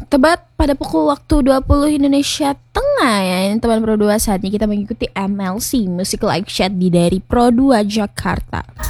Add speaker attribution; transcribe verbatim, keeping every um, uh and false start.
Speaker 1: Tepat pada pukul waktu dua puluh Indonesia Tengah ya, ini teman Pro dua, saatnya kita mengikuti M L C Music Live Chat di dari Pro dua Jakarta.